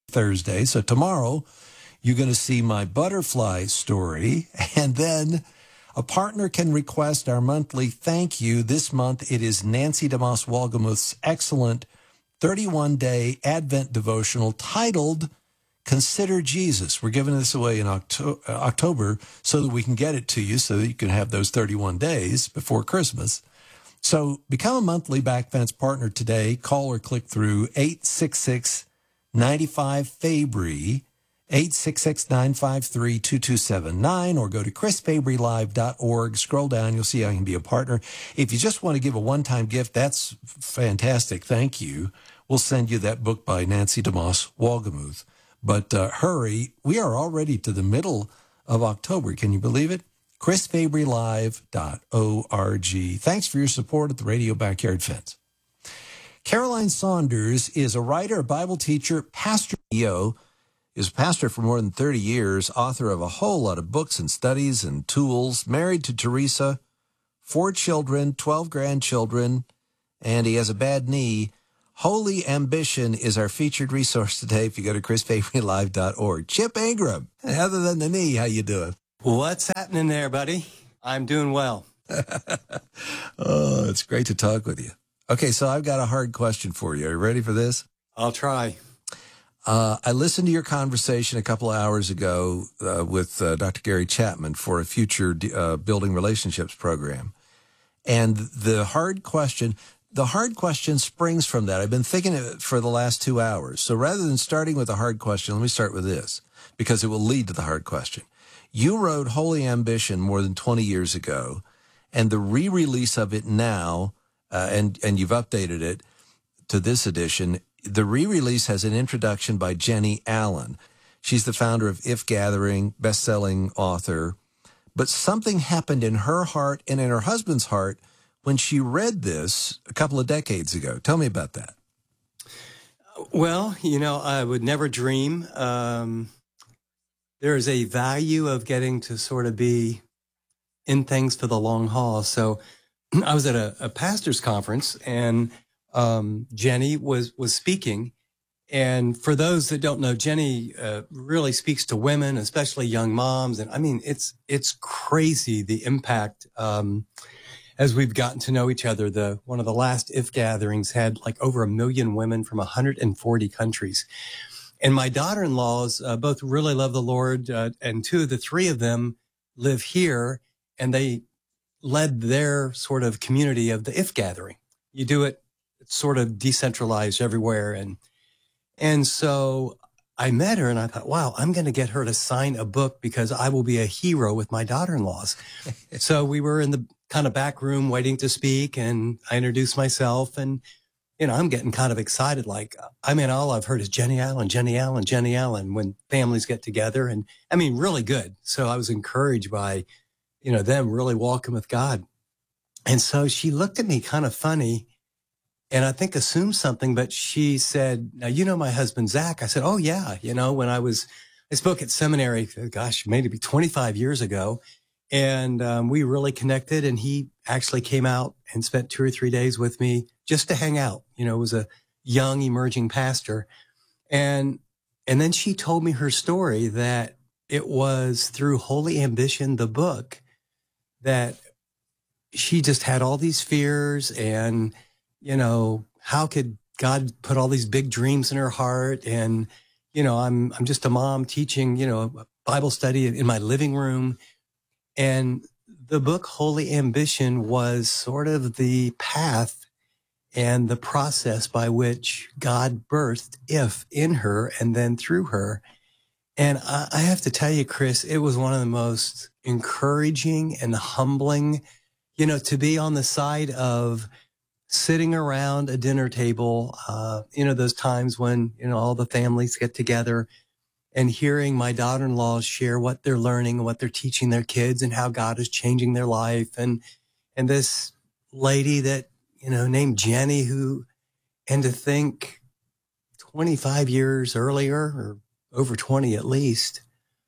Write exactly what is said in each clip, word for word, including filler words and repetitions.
Thursday. So tomorrow, you're going to see my butterfly story, and then a partner can request our monthly thank you. This month, it is Nancy DeMoss Wolgemuth's excellent thirty-one day Advent devotional titled Consider Jesus. We're giving this away in Octo- October so that we can get it to you so that you can have those thirty-one days before Christmas. So become a monthly Backfence partner today. Call or click through eight six six, nine five, F A B R Y, eight six six, nine five three, two two seven nine, or go to chris fabry live dot org. Scroll down. You'll see how you can be a partner. If you just want to give a one-time gift, that's fantastic. Thank you. We'll send you that book by Nancy DeMoss Wolgemuth. But uh, hurry, we are already to the middle of October. Can you believe it? chris fabry live dot org. Thanks for your support at the Radio Backyard Fence. Caroline Saunders is a writer, a Bible teacher, pastor. E O is a pastor for more than thirty years, author of a whole lot of books and studies and tools, married to Teresa, four children, twelve grandchildren, and he has a bad knee. Holy Ambition is our featured resource today if you go to chris fabry live dot org. Chip Ingram, other than the knee, how you doing? What's happening there, buddy? I'm doing well. Oh, it's great to talk with you. Okay, so I've got a hard question for you. Are you ready for this? I'll try. Uh, I listened to your conversation a couple of hours ago uh, with uh, Doctor Gary Chapman for a future uh, Building Relationships program. And the hard question, the hard question springs from that. I've been thinking of it for the last two hours. So rather than starting with a hard question, let me start with this, because it will lead to the hard question. You wrote Holy Ambition more than twenty years ago, and the re-release of it now, uh, and, and you've updated it to this edition. The re-release has an introduction by Jenny Allen. She's the founder of If Gathering, best-selling author. But something happened in her heart and in her husband's heart when she read this a couple of decades ago. Tell me about that. Well, you know, I would never dream. Um, there is a value of getting to sort of be in things for the long haul. So I was at a, a pastor's conference, and um, Jenny was, was speaking. And for those that don't know, Jenny uh, really speaks to women, especially young moms. And I mean, it's, it's crazy the impact, um, as we've gotten to know each other. The, one of the last If gatherings had like over a million women from one hundred forty countries. And my daughter-in-laws, uh, both really love the Lord. Uh, and two of the three of them live here, and they led their sort of community of the If gathering. You do it, it's sort of decentralized everywhere. And, And so I met her and I thought, wow, I'm going to get her to sign a book because I will be a hero with my daughter-in-laws. So we were in the kind of back room waiting to speak, and I introduced myself, and, you know, I'm getting kind of excited. Like, I mean, all I've heard is Jenny Allen, Jenny Allen, Jenny Allen when families get together. And I mean, really good. So I was encouraged by, you know, them really walking with God. And so she looked at me kind of funny, and I think assumed something, but she said, now, you know, my husband, Zach. I said, oh yeah. You know, when I was, I spoke at seminary, gosh, maybe twenty-five years ago. And, um, we really connected, and he actually came out and spent two or three days with me just to hang out. You know, was a young emerging pastor. And, and then she told me her story that it was through Holy Ambition, the book, that she just had all these fears, and, you know, how could God put all these big dreams in her heart? And, you know, I'm, I'm just a mom teaching, you know, a Bible study in my living room. And the book Holy Ambition was sort of the path and the process by which God birthed If in her and then through her. And I, I have to tell you, Chris, it was one of the most encouraging and humbling, you know, to be on the side of sitting around a dinner table, uh, you know, those times when, you know, all the families get together, and hearing my daughter-in-laws share what they're learning and what they're teaching their kids and how God is changing their life. And, and this lady that, you know, named Jenny, who, and to think twenty-five years earlier, or over twenty at least,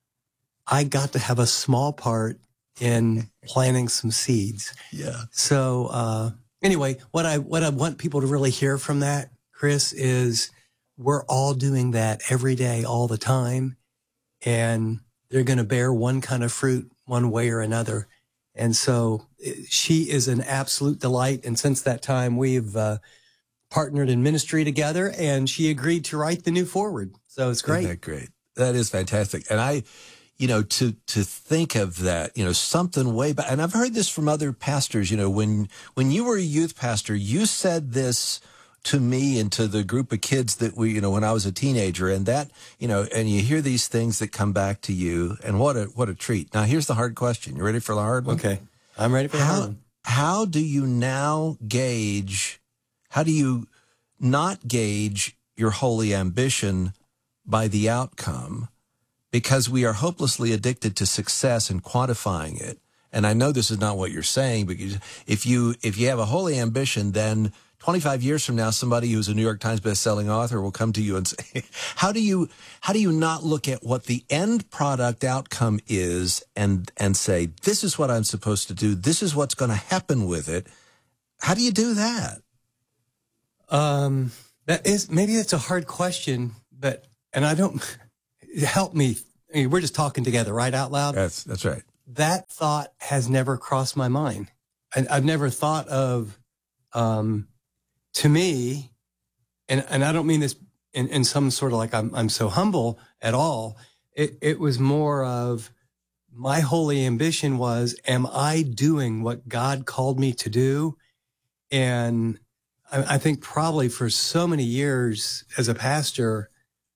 I got to have a small part in planting some seeds. Yeah. So, uh, anyway, what I, what I want people to really hear from that, Chris, is we're all doing that every day, all the time. And they're going to bear one kind of fruit one way or another. And so she is an absolute delight. And since that time, we've uh, partnered in ministry together, and she agreed to write the new foreword. So it's great. Isn't that great? That is fantastic. And I, you know, to, to think of that, you know, something way back, and I've heard this from other pastors, you know, when, when you were a youth pastor, you said this to me and to the group of kids that we, you know, when I was a teenager, and that, you know, and you hear these things that come back to you, and what a, what a treat. Now, here's the hard question. You ready for the hard one? Okay. I'm ready for the how, hard one. How do you now gauge, how do you not gauge your holy ambition by the outcome? Because we are hopelessly addicted to success and quantifying it. And I know this is not what you're saying, but if you, if you have a holy ambition, then twenty-five years from now, somebody who's a New York Times bestselling author will come to you and say, how do you, how do you not look at what the end product outcome is and, and say, this is what I'm supposed to do. This is what's going to happen with it. How do you do that? Um, that is, maybe that's a hard question, but, and I don't, help me. I mean, we're just talking together, right, out loud. That's, that's right. That thought has never crossed my mind. And I've never thought of, um, to me, and, and I don't mean this in, in some sort of like I'm, I'm so humble at all. It, it was more of my holy ambition was, am I doing what God called me to do? And I, I think probably for so many years as a pastor,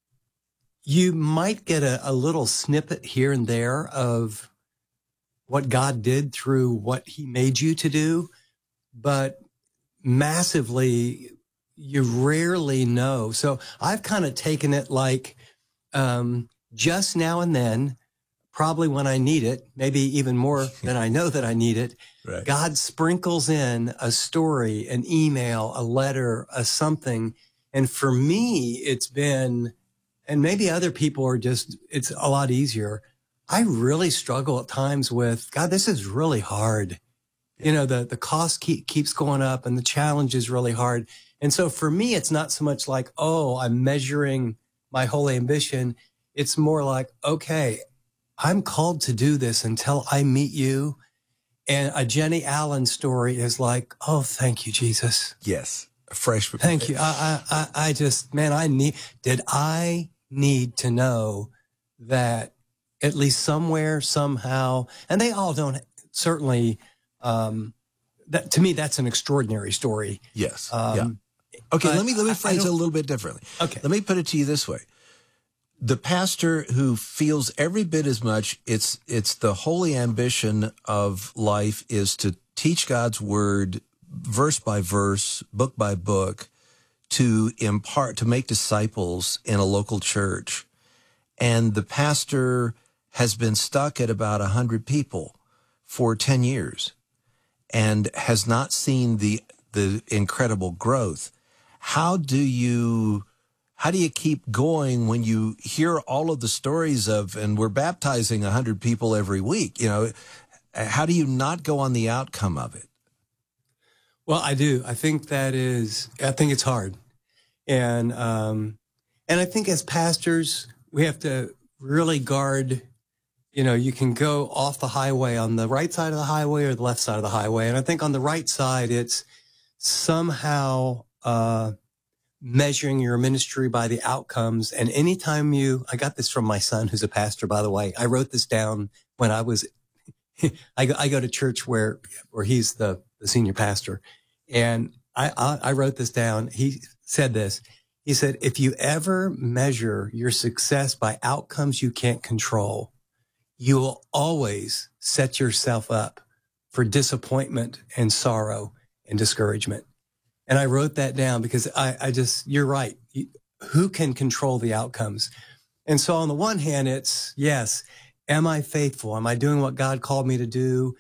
you might get a, a little snippet here and there of what God did through what he made you to do, but massively, you rarely know. So I've kind of taken it like um, just now and then, probably when I need it, maybe even more than I know that I need it, right. God sprinkles in a story, an email, a letter, a something. And for me, it's been, and maybe other people are just, it's a lot easier. I really struggle at times with, God, this is really hard. You know, the, the cost keep, keeps going up and the challenge is really hard. And so for me, it's not so much like, oh, I'm measuring my holy ambition. It's more like, okay, I'm called to do this until I meet you. And a Jenny Allen story is like, oh, thank you, Jesus. Yes. A fresh. Thank you. I, I, I just, man, I need, did I need to know that at least somewhere, somehow, and they all don't certainly, Um, that to me, that's an extraordinary story. Yes. Um, yeah. Okay. Let me, let me phrase it a little bit differently. Okay. Let me put it to you this way. The pastor who feels every bit as much, it's, it's the holy ambition of life is to teach God's word verse by verse, book by book, to impart, to make disciples in a local church. And the pastor has been stuck at about a hundred people for ten years. And has not seen the the incredible growth. How do you how do you keep going when you hear all of the stories of, and we're baptizing a hundred people every week? You know, how do you not go on the outcome of it? Well, I do. I think that is. I think it's hard, and um, and I think as pastors we have to really guard. You know, you can go off the highway on the right side of the highway or the left side of the highway. And I think on the right side, it's somehow uh, measuring your ministry by the outcomes. And anytime you, I got this from my son, who's a pastor, by the way. I wrote this down when I was, I, go, I go to church where, where he's the, the senior pastor. And I, I, I wrote this down. He said this. He said, if you ever measure your success by outcomes you can't control, you will always set yourself up for disappointment and sorrow and discouragement. And I wrote that down because I, I just, you're right. Who can control the outcomes? And so on the one hand, it's, yes, am I faithful? Am I doing what God called me to do?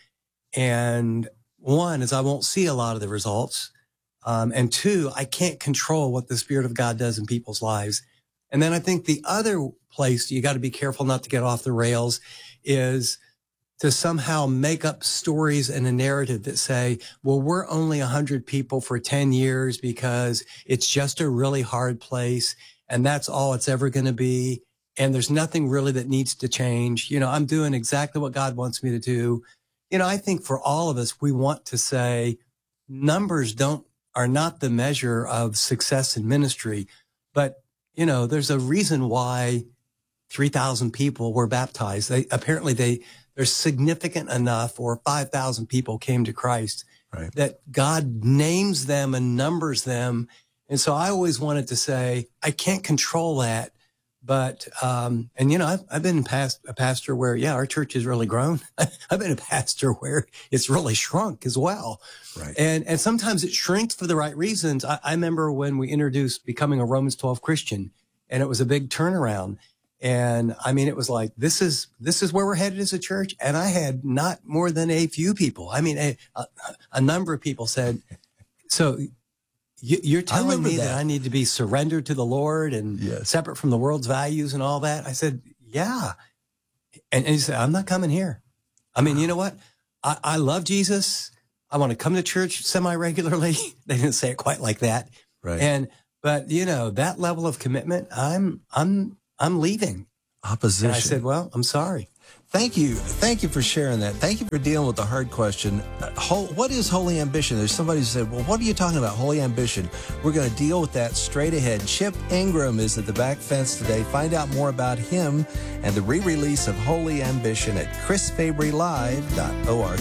And one is I won't see a lot of the results. Um, and two, I can't control what the Spirit of God does in people's lives. And then I think the other place you got to be careful not to get off the rails is to somehow make up stories and a narrative that say, well, we're only one hundred people for ten years because it's just a really hard place and that's all it's ever going to be. And there's nothing really that needs to change. You know, I'm doing exactly what God wants me to do. You know, I think for all of us, we want to say numbers don't, are not the measure of success in ministry. But, you know, there's a reason why three thousand people were baptized. They apparently they, they're significant enough, or five thousand people came to Christ, right, that God names them and numbers them. And so I always wanted to say, I can't control that. But, um, and you know, I've, I've been past a pastor where, yeah, our church has really grown. I've been a pastor where it's really shrunk as well. Right. And, and sometimes it shrinks for the right reasons. I, I remember when we introduced becoming a Romans twelve Christian, and it was a big turnaround. And I mean, it was like, this is, this is where we're headed as a church. And I had not more than a few people. I mean, a, a, a number of people said, so you, you're telling me that. that I need to be surrendered to the Lord and yes. separate from the world's values and all that. I said, yeah. And, and he said, I'm not coming here. I mean, you know what? I, I love Jesus. I want to come to church semi-regularly. They didn't say it quite like that. Right. And, but you know, that level of commitment, I'm, I'm, I'm leaving. Opposition. And I said, well, I'm sorry. Thank you. Thank you for sharing that. Thank you for dealing with the hard question. Uh, whole, what is holy ambition? There's somebody who said, well, what are you talking about, holy ambition? We're going to deal with that straight ahead. Chip Ingram is at the back fence today. Find out more about him and the re-release of Holy Ambition at chris fabry live dot org.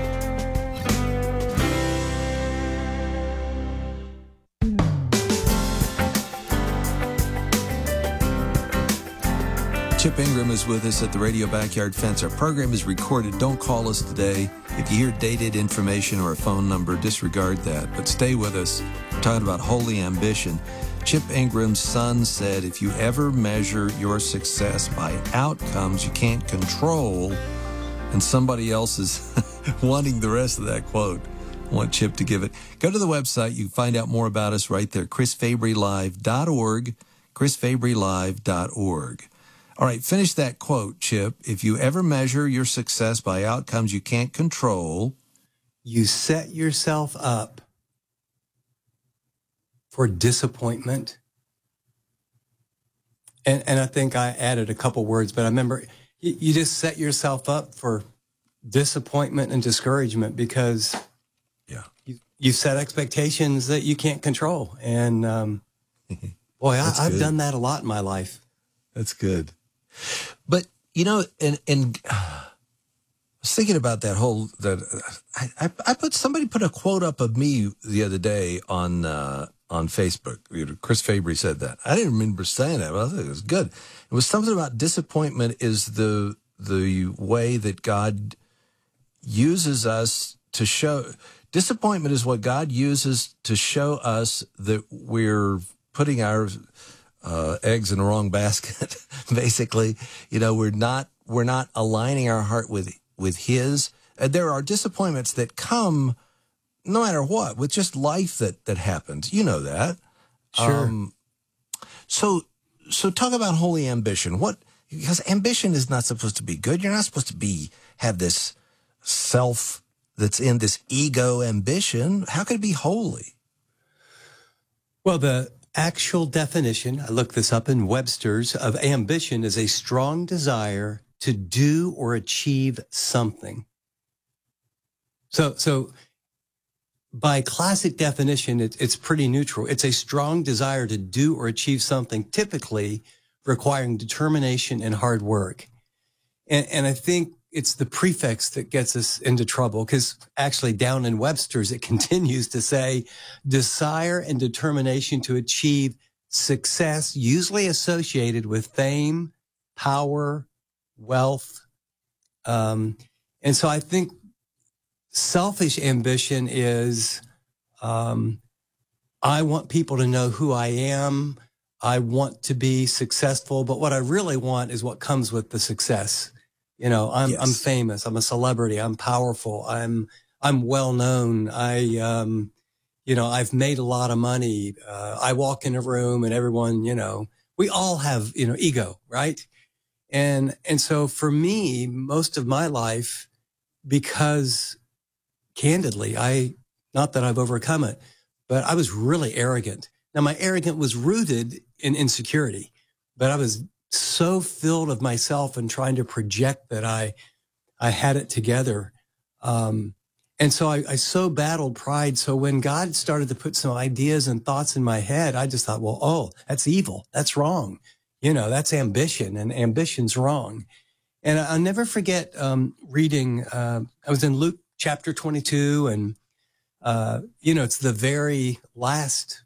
Chip Ingram is with us at the Radio Backyard Fence. Our program is recorded. Don't call us today. If you hear dated information or a phone number, disregard that. But stay with us. We're talking about holy ambition. Chip Ingram's son said, if you ever measure your success by outcomes you can't control, and somebody else is wanting the rest of that quote, I want Chip to give it. Go to the website. You can find out more about us right there, chris fabry live dot org, chris fabry live dot org. All right, finish that quote, Chip. If you ever measure your success by outcomes you can't control, you set yourself up for disappointment. And, and I think I added a couple words, but I remember you, you just set yourself up for disappointment and discouragement because yeah, you, you set expectations that you can't control. And um, boy, I, I've done that a lot in my life. That's good. But, you know, and, and uh, I was thinking about that whole, that I, I, I put, somebody put a quote up of me the other day on, uh, on Facebook. Chris Fabry said that. I didn't remember saying that, but I thought it was good. It was something about disappointment is the, the way that God uses us to show, disappointment is what God uses to show us that we're putting our Uh, eggs in the wrong basket, basically. You know, we're not, we're not aligning our heart with, with his. Uh, there are disappointments that come no matter what, with just life that, that happens. You know that. Sure. Um, so, so talk about holy ambition. What, because ambition is not supposed to be good. You're not supposed to be, have this self that's in this ego ambition. How could it be holy? Well, the actual definition, I looked this up in Webster's, of ambition is a strong desire to do or achieve something. So, so by classic definition, it, it's pretty neutral. It's a strong desire to do or achieve something, typically requiring determination and hard work. And, and I think it's the prefix that gets us into trouble, because actually down in Webster's, it continues to say desire and determination to achieve success, usually associated with fame, power, wealth. Um, and so I think selfish ambition is, um, I want people to know who I am. I want to be successful, but what I really want is what comes with the success. You know, I'm, yes. I'm famous. I'm a celebrity. I'm powerful. I'm, I'm well known. I, um, you know, I've made a lot of money. Uh, I walk in a room and everyone, you know, we all have, you know, ego, right? And, and so for me, most of my life, because candidly, I, not that I've overcome it, but I was really arrogant. Now, my arrogance was rooted in insecurity, but I was so filled of myself and trying to project that I, I had it together. Um, and so I, I so battled pride. So when God started to put some ideas and thoughts in my head, I just thought, well, oh, that's evil. That's wrong. You know, that's ambition, and ambition's wrong. And I'll never forget um, reading, uh, I was in Luke chapter twenty-two, and, uh, you know, it's the very last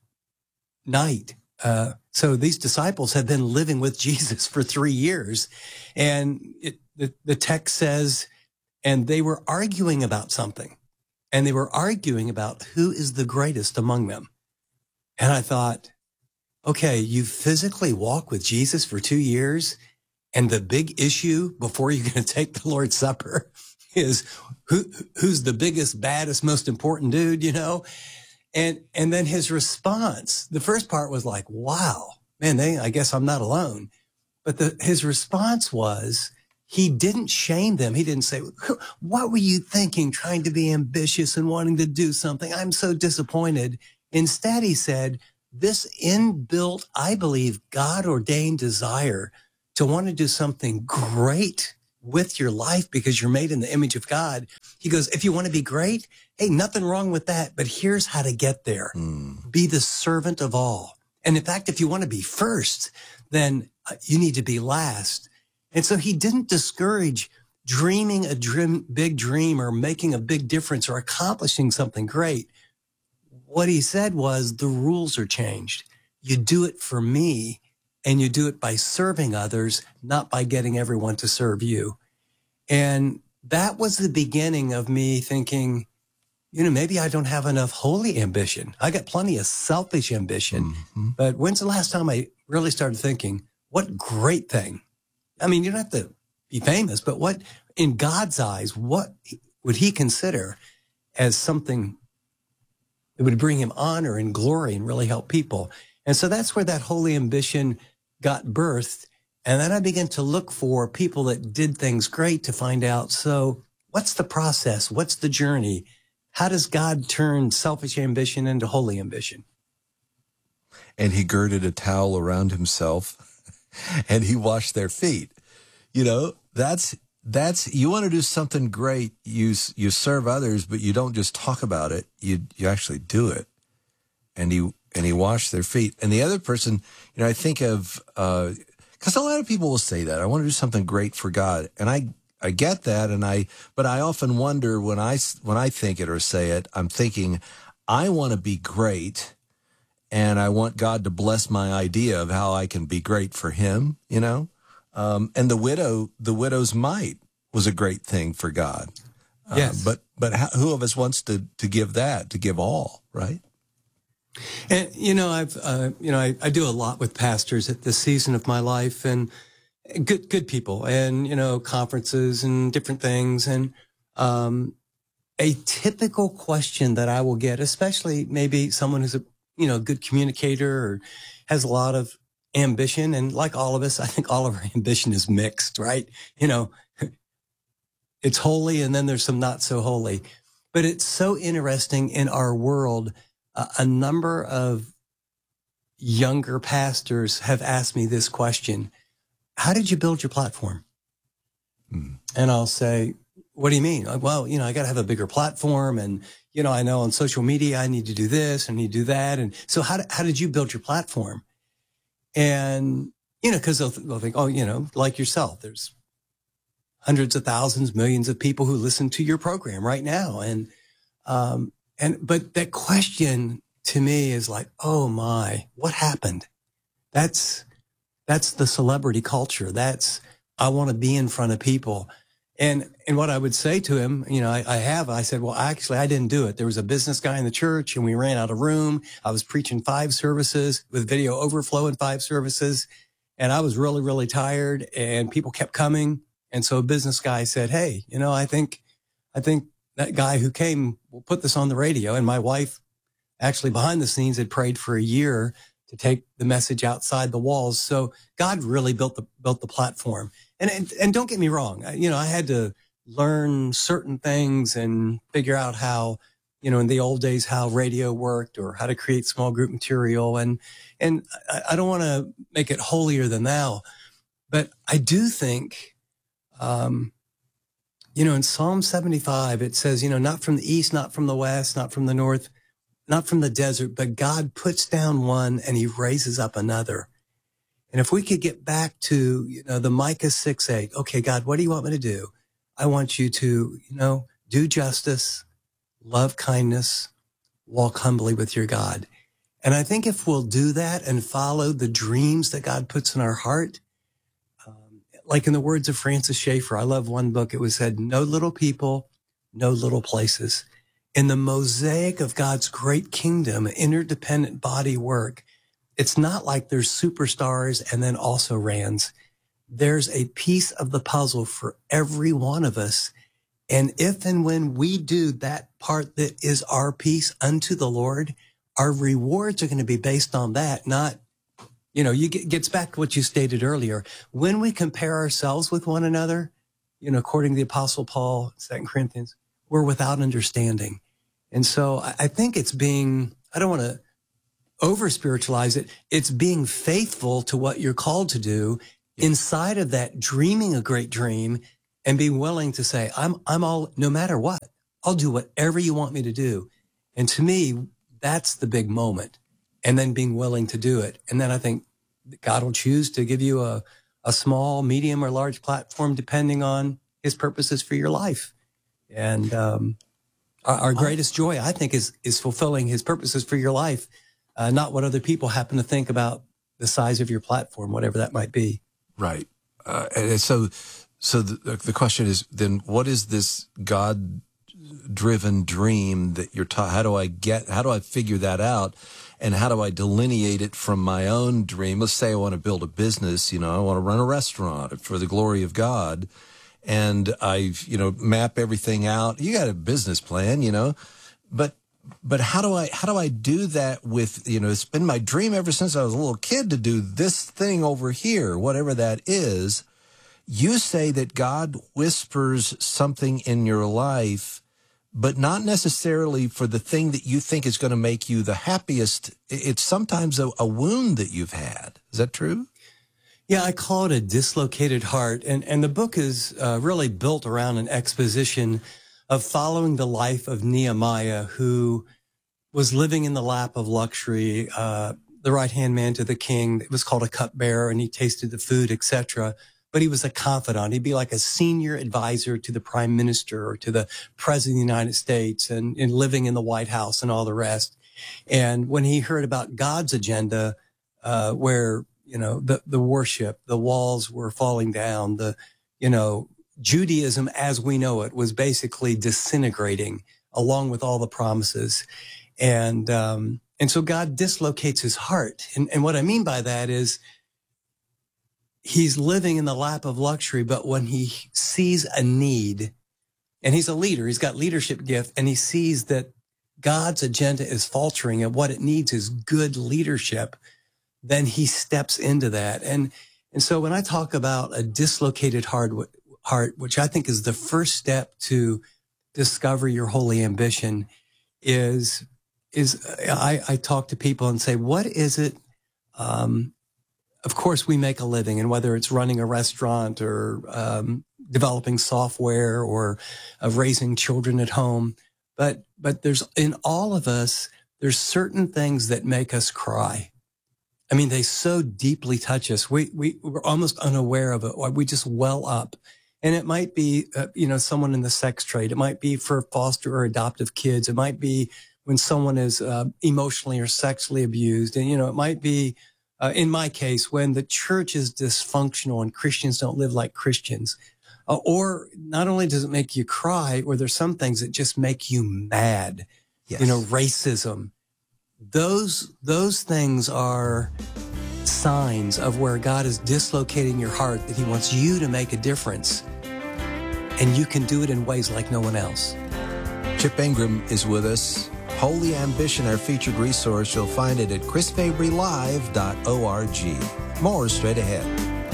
night. Uh, so these disciples had been living with Jesus for three years. And it, the, the text says, and they were arguing about something. And they were arguing about who is the greatest among them. And I thought, okay, you physically walk with Jesus for two years. And the big issue before you're going to take the Lord's Supper is who, who's the biggest, baddest, most important dude, you know? And, and then his response, the first part was like, wow, man, they, I guess I'm not alone. But the, his response was, he didn't shame them. He didn't say, what were you thinking, trying to be ambitious and wanting to do something? I'm so disappointed. Instead, he said, this inbuilt, I believe, God-ordained desire to want to do something great with your life because you're made in the image of God. He goes, if you want to be great, hey, nothing wrong with that, but here's how to get there. Mm. Be the servant of all. And in fact, if you want to be first, then you need to be last. And so he didn't discourage dreaming a dream, big dream or making a big difference or accomplishing something great. What he said was the rules are changed. You do it for me, and you do it by serving others, not by getting everyone to serve you. And that was the beginning of me thinking, you know, maybe I don't have enough holy ambition. I got plenty of selfish ambition. Mm-hmm. But when's the last time I really started thinking, what great thing? I mean, you don't have to be famous, but what, in God's eyes, what would he consider as something that would bring him honor and glory and really help people? And so that's where that holy ambition got birthed. And then I began to look for people that did things great to find out, so what's the process? What's the journey? How does God turn selfish ambition into holy ambition? And he girded a towel around himself and he washed their feet. You know, that's, that's, you want to do something great. You, you serve others, but you don't just talk about it. You, you actually do it. And he, and he washed their feet. And the other person, you know, I think of, uh, cause a lot of people will say that I want to do something great for God. And I, I get that. And I, but I often wonder when I, when I think it or say it, I'm thinking I want to be great. And I want God to bless my idea of how I can be great for him, you know? Um, and the widow, the widow's mite was a great thing for God. Yes. Uh, but, but how, who of us wants to, to give that, to give all, right? And, you know, I've, uh, you know, I, I do a lot with pastors at this season of my life, and good, good people, and, you know, conferences and different things. And, um, a typical question that I will get, especially maybe someone who's a, you know, good communicator or has a lot of ambition. And like all of us, I think all of our ambition is mixed, right? You know, it's holy and then there's some not so holy, but it's so interesting in our world. Uh, a number of younger pastors have asked me this question: how did you build your platform? Mm. And I'll say, what do you mean? Well, you know, I got to have a bigger platform, and, you know, I know on social media, I need to do this, I need to do that. And so how, how did you build your platform? And, you know, cause they'll, they'll think, oh, you know, like yourself, there's hundreds of thousands, millions of people who listen to your program right now. And, um, and, but that question to me is like, oh my, what happened? That's, that's the celebrity culture. That's, I want to be in front of people. And, and what I would say to him, you know, I, I have, I said, well, actually, I didn't do it. There was a business guy in the church and we ran out of room. I was preaching five services with video overflow in five services. And I was really, really tired, and people kept coming. And so a business guy said, hey, you know, I think, I think that guy who came will put this on the radio. And my wife actually behind the scenes had prayed for a year to take the message outside the walls. So God really built the built the platform. And and, and don't get me wrong, I, you know, I had to learn certain things and figure out how, you know, in the old days, how radio worked or how to create small group material. And and I, I don't want to make it holier than thou, but I do think, um, you know, in Psalm seventy-five, it says, you know, not from the east, not from the west, not from the north, not from the desert, but God puts down one and he raises up another. And if we could get back to, you know, the Micah six eight, okay, God, what do you want me to do? I want you to, you know, do justice, love kindness, walk humbly with your God. And I think if we'll do that and follow the dreams that God puts in our heart, um, like in the words of Francis Schaeffer, I love one book. It was said, no little people, no little places. In the mosaic of God's great kingdom, interdependent body work, it's not like there's superstars and then also Rands. There's a piece of the puzzle for every one of us. And if and when we do that part that is our piece unto the Lord, our rewards are going to be based on that, not, you know, you get, gets back to what you stated earlier. When we compare ourselves with one another, you know, according to the Apostle Paul, Second Corinthians, we're without understanding. And so I, I think it's being, I don't want to over spiritualize it. It's being faithful to what you're called to do inside of that, dreaming a great dream and being willing to say, I'm, I'm all, no matter what, I'll do whatever you want me to do. And to me, that's the big moment. And then being willing to do it. And then I think God will choose to give you a, a small, medium, or large platform, depending on his purposes for your life. And, um, our, our greatest joy, I think, is, is fulfilling his purposes for your life, uh, not what other people happen to think about the size of your platform, whatever that might be. Right. Uh, and so, so the, the question is then, what is this God-driven dream that you're taught? How do I get, how do I figure that out? And how do I delineate it from my own dream? Let's say I want to build a business, you know, I want to run a restaurant for the glory of God. And I, you know, map everything out. You got a business plan, you know, but But how do I, how do I do that with, you know, it's been my dream ever since I was a little kid to do this thing over here, whatever that is. You say that God whispers something in your life, but not necessarily for the thing that you think is going to make you the happiest. It's sometimes a, a wound that you've had. Is that true? Yeah, I call it a dislocated heart. And, and the book is uh, really built around an exposition of following the life of Nehemiah, who was living in the lap of luxury, uh, the right-hand man to the king. It was called a cupbearer, and he tasted the food, et cetera. But he was a confidant. He'd be like a senior advisor to the prime minister or to the president of the United States, and, and living in the White House and all the rest. And when he heard about God's agenda, uh, where, you know, the, the worship, the walls were falling down, the, you know, Judaism as we know it was basically disintegrating along with all the promises. And, um, and so God dislocates his heart. And, and what I mean by that is he's living in the lap of luxury, but when he sees a need, and he's a leader, he's got leadership gift, and he sees that God's agenda is faltering and what it needs is good leadership, then he steps into that. And, and so when I talk about a dislocated heart, heart, which I think is the first step to discover your holy ambition, is, is I, I talk to people and say, what is it? Um, of course we make a living, and whether it's running a restaurant or, um, developing software or uh, raising children at home. But, but there's, in all of us, there's certain things that make us cry. I mean, they so deeply touch us. We, we, we're almost unaware of it, or we just well up. And it might be, uh, you know, someone in the sex trade. It might be for foster or adoptive kids. It might be when someone is uh, emotionally or sexually abused. And, you know, it might be, uh, in my case, when the church is dysfunctional and Christians don't live like Christians. Uh, or not only does it make you cry, or there's some things that just make you mad. Yes. You know, racism. Those, those things are signs of where God is dislocating your heart, that he wants you to make a difference. And you can do it in ways like no one else. Chip Ingram is with us, Holy Ambition, our featured resource. You'll find it at chris fabry live dot org. More straight ahead.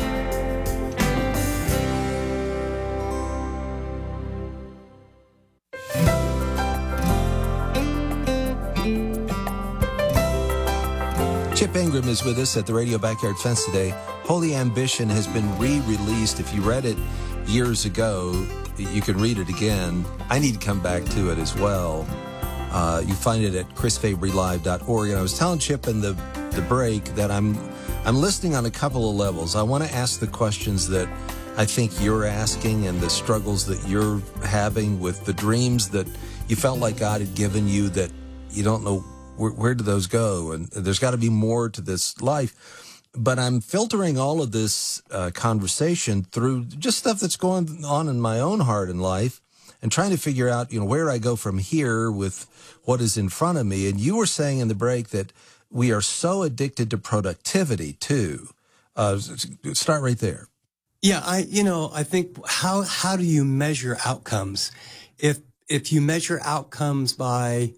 Chip Ingram is with us at the Radio Backyard Fence today. Holy Ambition has been re-released. If you read it years ago, you can read it again. I need to come back to it as well. Uh, you find it at chris fabry live dot org. And I was telling Chip in the, the break that I'm I'm listening on a couple of levels. I want to ask the questions that I think you're asking and the struggles that you're having with the dreams that you felt like God had given you that you don't know where, where do those go. And there's got to be more to this life. But I'm filtering all of this uh, conversation through just stuff that's going on in my own heart and life and trying to figure out, you know, where I go from here with what is in front of me. And you were saying in the break that we are so addicted to productivity too. Uh, start right there. Yeah, I, you know, I think how, how do you measure outcomes? If, if you measure outcomes by,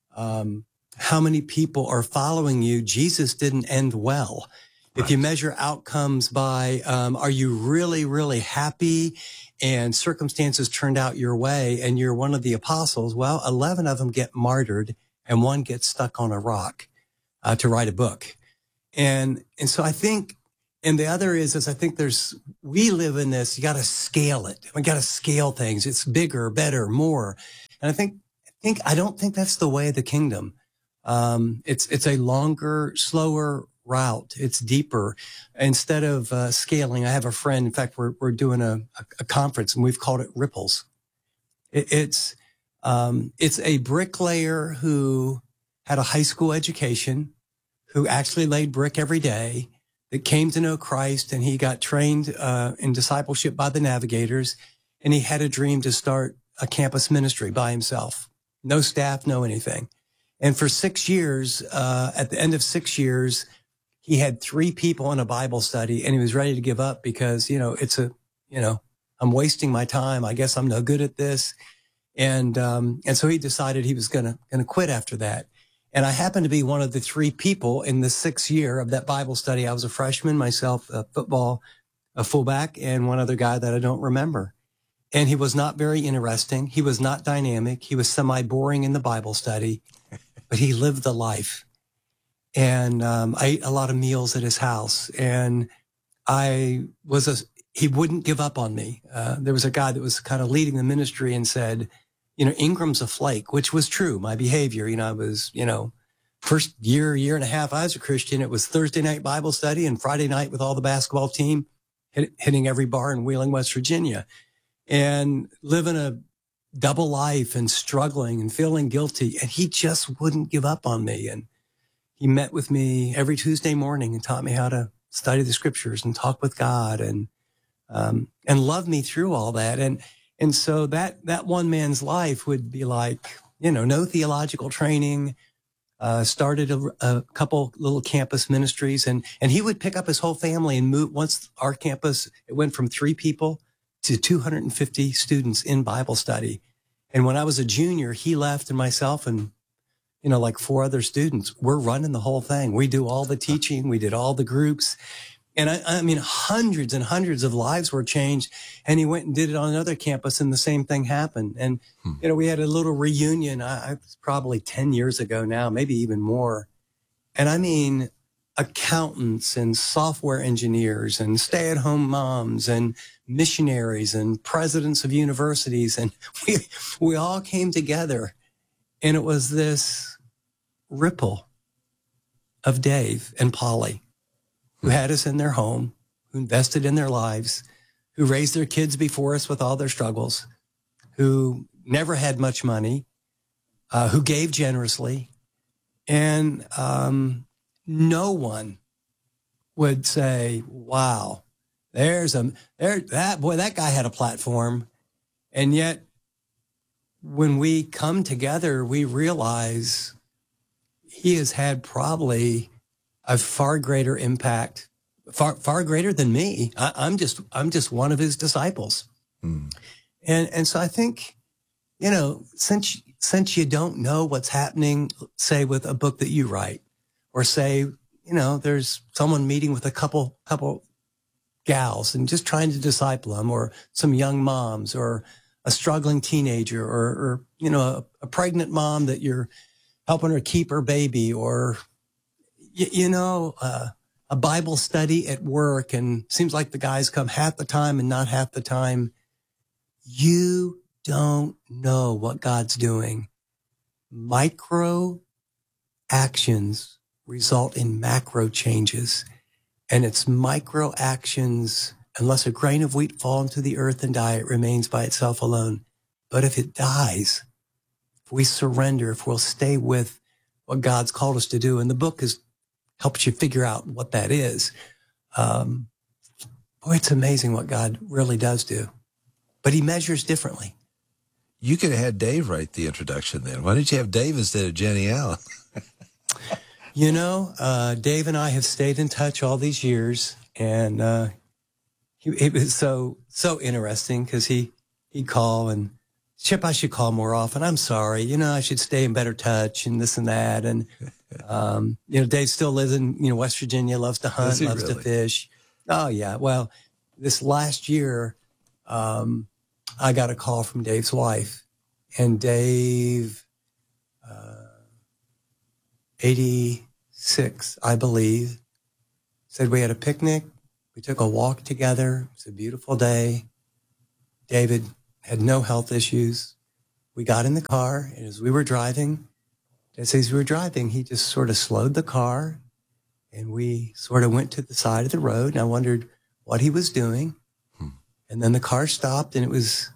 um, how many people are following you, Jesus didn't end well. Right. If you measure outcomes by, um, are you really, really happy and circumstances turned out your way and you're one of the apostles, well, eleven of them get martyred and one gets stuck on a rock, uh, to write a book. And, and so I think, and the other is, is I think there's, we live in this, you got to scale it. We got to scale things. It's bigger, better, more. And I think, I think, I don't think that's the way of the kingdom. Um, it's, it's a longer, slower route. It's deeper. Instead of, uh, scaling, I have a friend, in fact, we're, we're doing a, a conference and we've called it Ripples. It, it's, um, it's a bricklayer who had a high school education, who actually laid brick every day, that came to know Christ, and he got trained, uh, in discipleship by the Navigators, and he had a dream to start a campus ministry by himself. No staff, no anything. And for six years, uh, at the end of six years, he had three people in a Bible study and he was ready to give up because, you know, it's a, you know, I'm wasting my time. I guess I'm no good at this. And, um, and so he decided he was going to, going to quit after that. And I happened to be one of the three people in the sixth year of that Bible study. I was a freshman myself, a football, a fullback, and one other guy that I don't remember. And he was not very interesting. He was not dynamic. He was semi-boring in the Bible study. But he lived the life. And um, I ate a lot of meals at his house. And I was a, he wouldn't give up on me. Uh, there was a guy that was kind of leading the ministry and said, you know, Ingram's a flake, which was true. My behavior, you know, I was, you know, first year, year and a half I was a Christian. It was Thursday night Bible study and Friday night with all the basketball team, hit, hitting every bar in Wheeling, West Virginia, and living a double life and struggling and feeling guilty. And he just wouldn't give up on me. And he met with me every Tuesday morning and taught me how to study the scriptures and talk with God and, um, and loved me through all that. And, and so that, that one man's life would be like, you know, no theological training, uh, started a, a couple little campus ministries, and, and he would pick up his whole family and move. Once our campus, it went from three people to two hundred fifty students in Bible study. And when I was a junior, he left, and myself and, you know, like four other students, we're running the whole thing. We do all the teaching. We did all the groups. And I, I mean, hundreds and hundreds of lives were changed. And he went and did it on another campus, and the same thing happened. And, hmm. you know, we had a little reunion. I, I was probably ten years ago now, maybe even more. And I mean, accountants and software engineers and stay-at-home moms and missionaries and presidents of universities. And we, we all came together, and it was this ripple of Dave and Polly, who had us in their home, who invested in their lives, who raised their kids before us with all their struggles, who never had much money, uh, who gave generously. And, um, no one would say, wow, there's a, there, that boy, that guy had a platform. And yet when we come together, we realize he has had probably a far greater impact, far, far greater than me. I, I'm just, I'm just one of his disciples. Mm. And, and so I think, you know, since since you don't know what's happening, say with a book that you write, or say, you know, there's someone meeting with a couple, couple gals and just trying to disciple them, or some young moms, or a struggling teenager, or, or you know, a, a pregnant mom that you're helping her keep her baby, or, you, you know, uh, a Bible study at work, and seems like the guys come half the time and not half the time. You don't know what God's doing. Micro actions result in macro changes. And it's micro actions, unless a grain of wheat fall into the earth and die, it remains by itself alone. But if it dies, if we surrender, if we'll stay with what God's called us to do, and the book is helps you figure out what that is. Um, boy, it's amazing what God really does do. But he measures differently. You could have had Dave write the introduction then. Why didn't you have Dave instead of Jenny Allen? You know, uh, Dave and I have stayed in touch all these years, and uh, he, it was so so interesting because he, he'd call and, Chip, I should call more often. I'm sorry. You know, I should stay in better touch and this and that. And, um, you know, Dave still lives in, you know, West Virginia, loves to hunt, loves really? to fish. Oh, yeah. Well, this last year, um, I got a call from Dave's wife, and Dave, uh, eighty-six, I believe, said we had a picnic. We took a walk together. It was a beautiful day. David had no health issues. We got in the car, and as we were driving, as we were driving, he just sort of slowed the car, and we sort of went to the side of the road, and I wondered what he was doing. Hmm. And then the car stopped, and it was,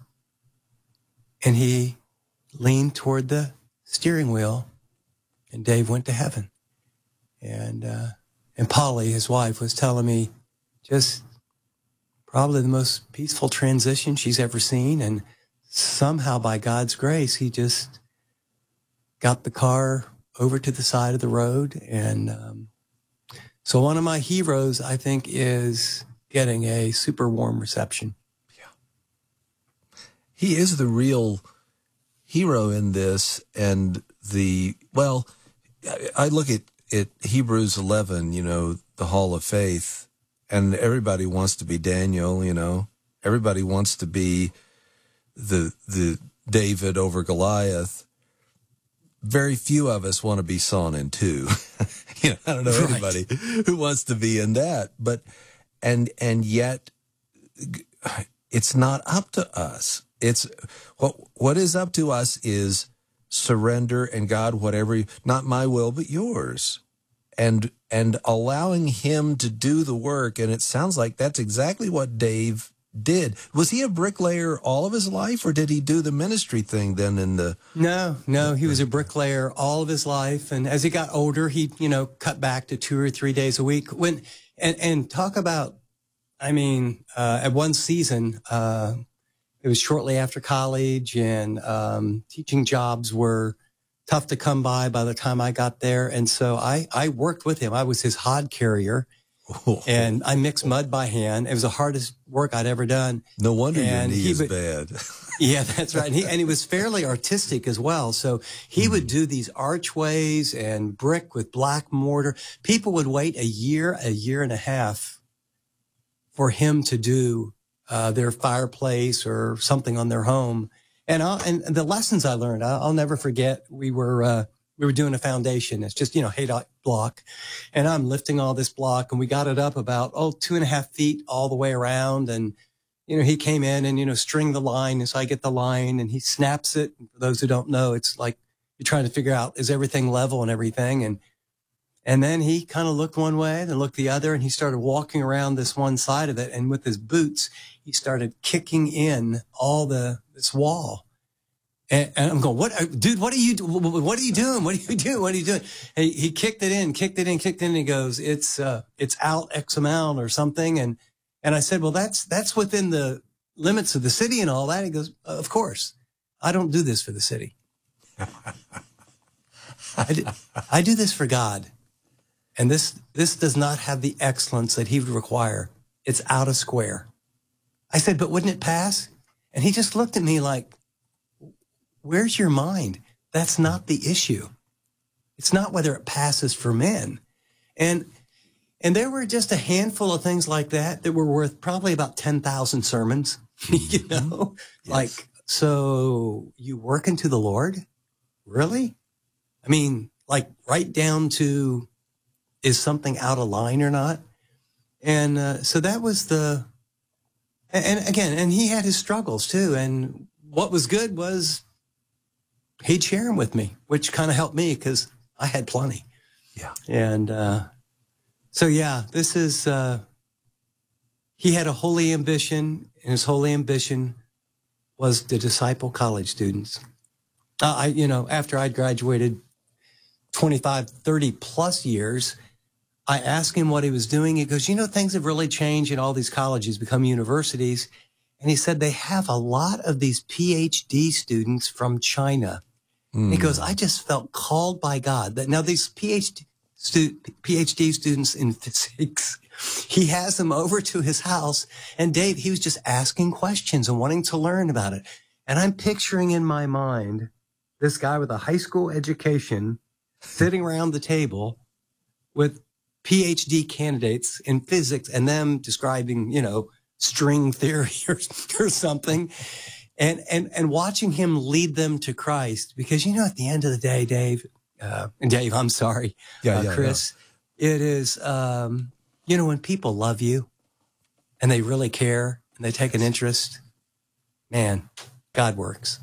and he leaned toward the steering wheel, and Dave went to heaven. And, uh, and Polly, his wife, was telling me just probably the most peaceful transition she's ever seen. And somehow, by God's grace, he just got the car over to the side of the road. And um, so one of my heroes, I think, is getting a super warm reception. Yeah. He is the real hero in this. And the, well, I look at, at Hebrews eleven, you know, the Hall of Faith. And everybody wants to be Daniel, you know. Everybody wants to be the the David over Goliath. Very few of us want to be Sonnen too. you know, I don't know anybody right. who wants to be in that. But and and yet, it's not up to us. It's what what is up to us is surrender, and God, whatever, not my will but yours. And and allowing him to do the work. And it sounds like that's exactly what Dave did. Was he a bricklayer all of his life, or did he do the ministry thing then in the... No, no, he was a bricklayer all of his life. And as he got older, he, you know, cut back to two or three days a week. When And, and talk about, I mean, uh, at one season, uh, it was shortly after college, and um, teaching jobs were tough to come by by the time I got there. And so I, I worked with him. I was his hod carrier, oh. and I mixed mud by hand. It was the hardest work I'd ever done. No wonder and your knee he is would, bad. Yeah, that's right. And he, and he was fairly artistic as well. So he mm-hmm. would do these archways and brick with black mortar. People would wait a year, a year and a half for him to do uh, their fireplace or something on their home. And I'll, and the lessons I learned, I'll, I'll never forget. We were uh, we were doing a foundation. It's just, you know, hay block, and I'm lifting all this block, and we got it up about oh two and a half feet all the way around. And you know, he came in and you know string the line, and so I get the line, and he snaps it. And for those who don't know, it's like you're trying to figure out, is everything level and everything, and and then he kind of looked one way, then looked the other, and he started walking around this one side of it, and with his boots, he started kicking in all the this wall. And, and I'm going, what, dude, what are you, what are you doing? What are you doing? What are you doing? And he, he kicked it in, kicked it in, kicked it in. And he goes, it's, uh, it's out X amount or something. And, and I said, well, that's, that's within the limits of the city and all that. He goes, of course, I don't do this for the city. I do, I do this for God. And this, this does not have the excellence that he would require. It's out of square. I said, but wouldn't it pass? And he just looked at me like, where's your mind? That's not the issue. It's not whether it passes for men. And and there were just a handful of things like that that were worth probably about ten thousand sermons, you know? Yes. Like, so you work into the Lord? Really? I mean, like right down to, is something out of line or not? And uh, so that was the, and, and again, and he had his struggles too. And what was good was he'd share them with me, which kind of helped me because I had plenty. Yeah. And uh, so, yeah, this is, uh, he had a holy ambition, and his holy ambition was to disciple college students. Uh, I, you know, after I'd graduated twenty-five, thirty plus years, I asked him what he was doing. He goes, you know, things have really changed in all these colleges, become universities. And he said they have a lot of these P H D students from China. Mm. He goes, I just felt called by God that now these PhD, stu- PhD students in physics, he has them over to his house. And Dave, he was just asking questions and wanting to learn about it. And I'm picturing in my mind this guy with a high school education sitting around the table with P H D candidates in physics and them describing, you know, string theory or, or something, and, and, and watching him lead them to Christ. Because, you know, at the end of the day, Dave, uh, and Dave, I'm sorry, yeah, uh, yeah, Chris, yeah. It is, um, you know, when people love you and they really care and they take an interest, man, God works.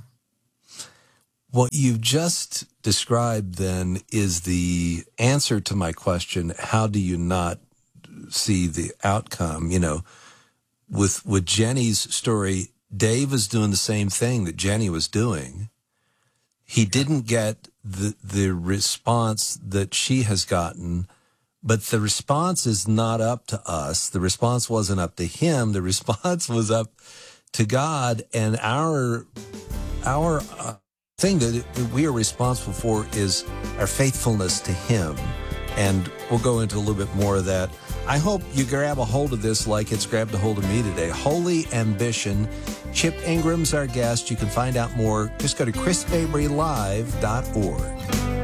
What you've just described then is the answer to my question, how do you not see the outcome? You know, with with Jenny's story, Dave was doing the same thing that Jenny was doing. He didn't get the the response that she has gotten, but the response is not up to us. The response wasn't up to him. The response was up to God, and our our uh, thing that we are responsible for is our faithfulness to him. And we'll go into a little bit more of that. I hope you grab a hold of this like it's grabbed a hold of me today. Holy Ambition. Chip Ingram's our guest. You can find out more. Just go to chris fabry live dot org.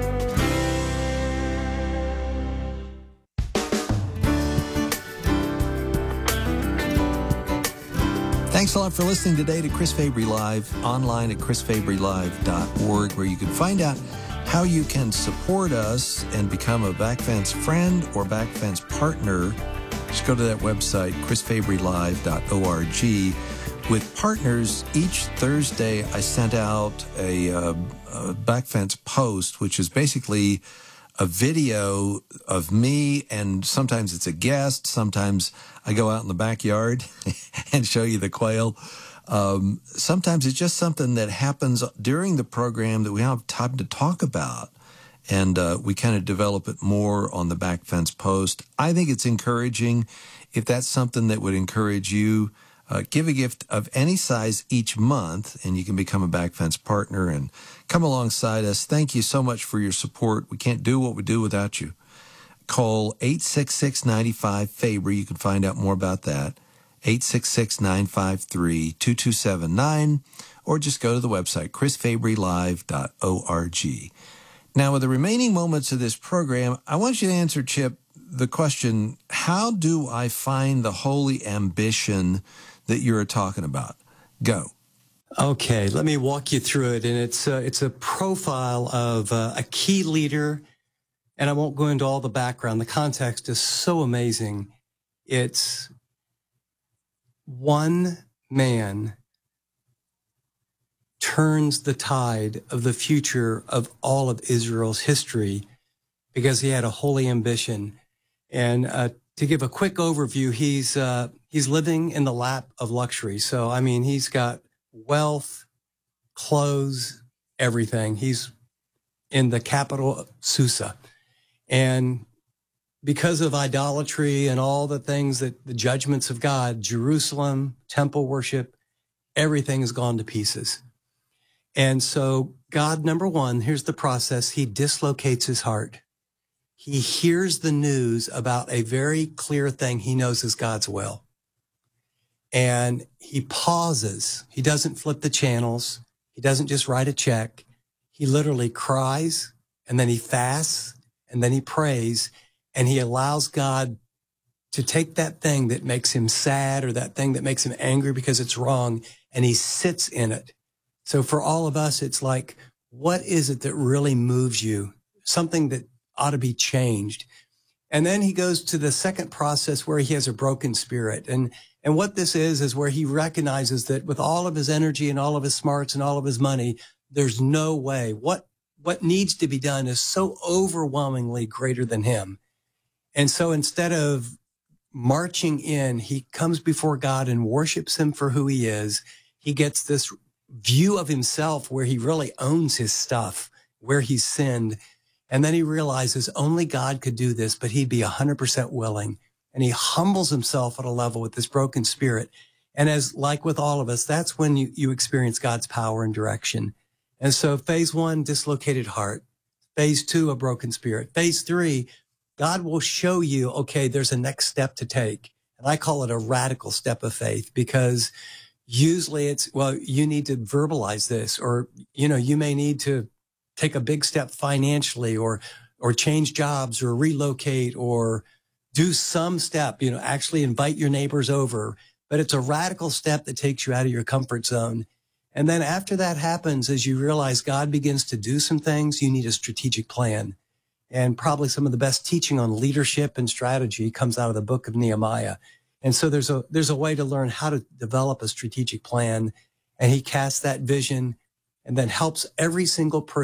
Thanks a lot for listening today to Chris Fabry Live, online at chris fabry live dot org, where you can find out how you can support us and become a Backfence friend or Backfence partner. Just go to that website, chris fabry live dot org. With partners, each Thursday I sent out a, uh, a Backfence post, which is basically a video of me, and sometimes it's a guest. Sometimes I go out in the backyard and show you the quail. Um, sometimes it's just something that happens during the program that we don't have time to talk about. And uh, we kind of develop it more on the Backfence post. I think it's encouraging. If that's something that would encourage you, uh, give a gift of any size each month, and you can become a Backfence partner and come alongside us. Thank you so much for your support. We can't do what we do without you. Call eight six six, nine five, F A B R Y. You can find out more about that. eight six six, nine five three, two two seven nine, or just go to the website, chris fabry live dot org. Now, with the remaining moments of this program, I want you to answer, Chip, the question, how do I find the holy ambition that you're talking about? Go. Okay, let me walk you through it. And it's uh, it's a profile of uh, a key leader. And I won't go into all the background. The context is so amazing. It's one man turns the tide of the future of all of Israel's history because he had a holy ambition. And uh, to give a quick overview, he's uh, he's living in the lap of luxury. So, I mean, he's got wealth, clothes, everything. He's in the capital, Susa. And because of idolatry and all the things that the judgments of God, Jerusalem, temple worship, everything has gone to pieces. And so God, number one, here's the process. He dislocates his heart. He hears the news about a very clear thing he knows is God's will. And he pauses. He doesn't flip the channels. He doesn't just write a check. he literally cries, and then he fasts, and then he prays, and he allows God to take that thing that makes him sad or that thing that makes him angry because it's wrong, and he sits in it. So for all of us, it's like, what is it that really moves you? Something that ought to be changed. And then he goes to the second process where he has a broken spirit. And, and what this is, is where he recognizes that with all of his energy and all of his smarts and all of his money, there's no way. What, what needs to be done is so overwhelmingly greater than him. And so instead of marching in, he comes before God and worships him for who he is. He gets this view of himself where he really owns his stuff, where he's sinned. And then he realizes only God could do this, but he'd be one hundred percent willing. And he humbles himself at a level with this broken spirit. And as like with all of us, that's when you, you experience God's power and direction. And so phase one, dislocated heart. Phase two, a broken spirit. Phase three, God will show you, okay, there's a next step to take. And I call it a radical step of faith, because usually it's, well, you need to verbalize this, or, you know, you may need to take a big step financially, or, or change jobs, or relocate, or do some step, you know, actually invite your neighbors over. But it's a radical step that takes you out of your comfort zone. And then after that happens, as you realize God begins to do some things, you need a strategic plan. And probably some of the best teaching on leadership and strategy comes out of the book of Nehemiah. And so there's a, there's a way to learn how to develop a strategic plan. And he casts that vision and then helps every single person